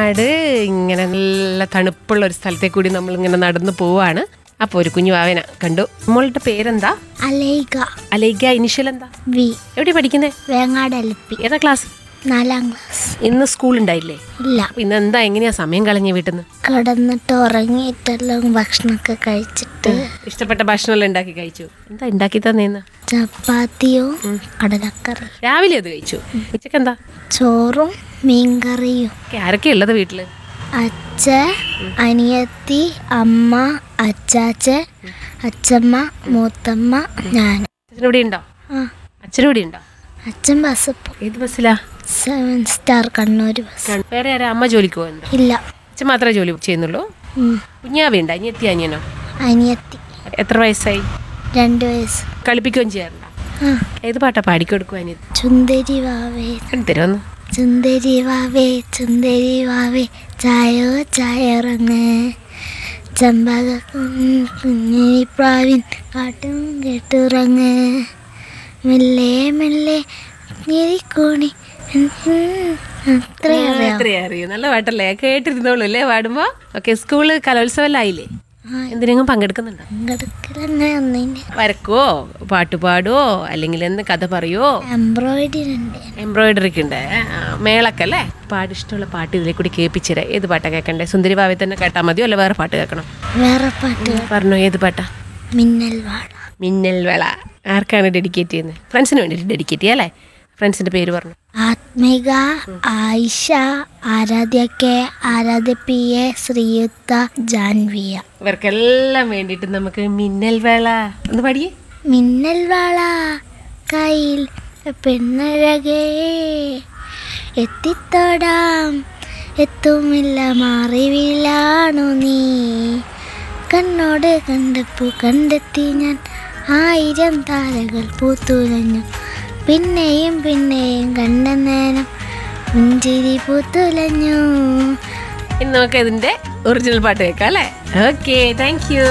വയനാട് ഇങ്ങനെ നല്ല തണുപ്പുള്ള ഒരു സ്ഥലത്തെ കൂടി നമ്മൾ ഇങ്ങനെ നടന്നു പോവാണ്. അപ്പൊ ഒരു കുഞ്ഞു വാവന കണ്ടു. മോളുടെ പേരെന്താ? അലൈക. ഇനിഷ്യൽ എന്താ? വി. എവിടെ പഠിക്കുന്നേ? വേങ്ങാട് LP. ഏതാ ക്ലാസ്? 4ാം ക്ലാസ്. ഇന്ന് സ്കൂൾ ഉണ്ടായില്ലേ? ഇല്ല. ഇന്ന് എന്താ, എങ്ങനെയാ സമയം കളഞ്ഞ വീട്ടിൽ നിന്ന്? കിടന്നിട്ട് ഉറങ്ങിയിട്ടെല്ലാം ഭക്ഷണമൊക്കെ കഴിച്ചിട്ട്. ഇഷ്ടപ്പെട്ട ഭക്ഷണം ഉണ്ടാക്കി കഴിച്ചു. എന്താ ഉണ്ടാക്കി തന്നേന്ന്? ചപ്പാത്തിയും കടലക്കറി. രാവിലെ അത് കഴിച്ചു. ഉച്ചക്ക് എന്താ? ചോറും മീൻകറിയും. ആരൊക്കെ ഉള്ളത് വീട്ടില്? അച്ഛൻ, അനിയത്തി, അമ്മ, അച്ചാച്ചൻ, അച്ഛമ്മ, മൂത്തമ്മ, ഞാൻ. അച്ഛനിവിടെ ഉണ്ടോ? അച്ഛനിവിടെ ഉണ്ടോ? അച്ഛൻ ബസ്. ഏത് ബസ്സിലാ? 7 സ്റ്റാർ കണ്ണൂർ ബസ്. വേറെ ആരാ? അമ്മ ജോലിക്ക് പോകുന്നുണ്ടോ? ഇല്ല. അച്ഛൻ മാത്രമേ ജോലി ചെയ്യുന്നുള്ളൂ. കുഞ്ഞാവുണ്ടോ? അനിയത്തി അനിയനോ? അനിയത്തി. എത്ര വയസ്സായി? 2 വയസ്സ്. കളിപ്പിക്കുകയും ചെയ്യാറുണ്ടോ? ഏത് പാട്ടാ പാടിക്കൊടുക്കും അനിയത്തി? ചുന്ദരി വാവേ തരുമെന്ന്. ചുന്ദരി വാവേ ചുന്ദരി വാവേ ചായോ ചായറങ്ങ് ചമ്പക കുഞ്ഞിപ്രാവിൻ കാട്ടും കേട്ടുറങ്ങ് മെല്ലെ മെല്ലെ ഞെരിക്കോണി. അറിയൂ. നല്ല പാട്ടല്ലേ? കേട്ടിരുന്നോളൂ അല്ലേ പാടുമ്പോ? ഓക്കെ. സ്കൂള് കലോത്സവല്ലായില്ലേ? എന്തിനെങ്കിലും പങ്കെടുക്കുന്നുണ്ടോ? വരക്കുവോ? പാട്ട് പാടുവോ? അല്ലെങ്കിൽ എന്ത് കഥ പറയുവോ? എംബ്രോയിഡറിക്ക് ഉണ്ട്. മേളക്കല്ലേ? ഇഷ്ടമുള്ള പാട്ട് ഇതിലെ കൂടി കേൾപ്പിച്ചിര. ഏത് പാട്ടാ കേൾക്കണ്ടേ? സുന്ദരി ഭാവി തന്നെ കേട്ടാൽ മതിയോ അല്ല വേറെ പാട്ട് കേൾക്കണം? വേറെ പാട്ട് പറഞ്ഞോ. ഏത് പാട്ടാ? മിന്നൽ വള. ആർക്കാണ് ഡെഡിക്കേറ്റ് ചെയ്യുന്നത്? ഫ്രണ്ട്സിന് വേണ്ടിയിട്ട് ഡെഡിക്കേറ്റ് ചെയ്യാം അല്ലേ? ഫ്രണ്ട്സിന്റെ പേര് പറഞ്ഞു. ആത്മിക, ആയിഷ, ആരാധ്യ കെ, ആരാധ്യ PA, ശ്രീയുക്ത, ജാൻവിയ. ഇവർക്കെല്ലാം വേണ്ടിയിട്ട് നമുക്ക് മിന്നൽ വള ഒന്ന് പാടിയേ. മിന്നൽ വള കയ്യിൽ പെണ്ണഴകേ എത്തിത്തോടാം എത്തുമില്ല മാറിവിലാണു നീ കണ്ണോട് കണ്ടപ്പോ കണ്ടെത്തി ഞാൻ 1000 താരകൾ പൂത്തുലഞ്ഞു പിന്നെയും പിന്നെയും കണ്ട നേരം പുഞ്ചിരി പൂത്തുലഞ്ഞു. ഇന്ന് നമുക്ക് ഇതിന്റെ ഒറിജിനൽ പാട്ട് കേൾക്കാം അല്ലേ? Okay, thank you.